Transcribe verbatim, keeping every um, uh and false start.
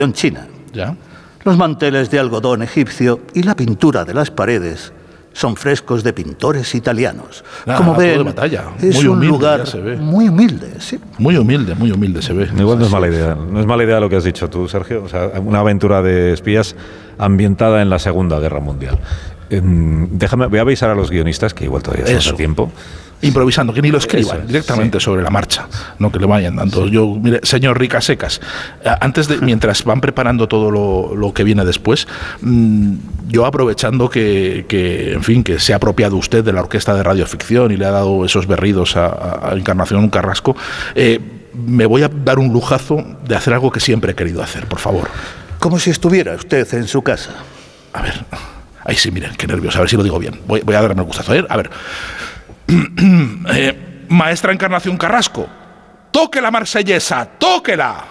china. Ya. Los manteles de algodón egipcio y la pintura de las paredes son frescos de pintores italianos. Ah, Como ven, de batalla. es Muy un humilde, lugar ya se ve. muy humilde, sí. Muy humilde, muy humilde se ve. Igual no es mala idea, no es mala idea lo que has dicho tú, Sergio. O sea, una aventura de espías ambientada en la Segunda Guerra Mundial. Eh, déjame, voy a avisar a los guionistas que igual todavía está tiempo. Improvisando, que ni lo escriban Eso es, directamente sí. sobre la marcha, no que le vayan dando. Yo, mire, señor Ricasecas, antes de, mientras van preparando todo lo, lo que viene después, mmm, yo aprovechando que, que, en fin, que se ha apropiado usted de la orquesta de radioficción y le ha dado esos berridos a, a Encarnación Carrasco, eh, me voy a dar un lujazo de hacer algo que siempre he querido hacer, por favor. Como si estuviera usted en su casa. A ver, ahí sí, miren, qué nervios, a ver si lo digo bien. Voy, voy a darme el gustazo, ¿eh? A ver. Eh, maestra Encarnación Carrasco, toque la marsellesa, tóquela.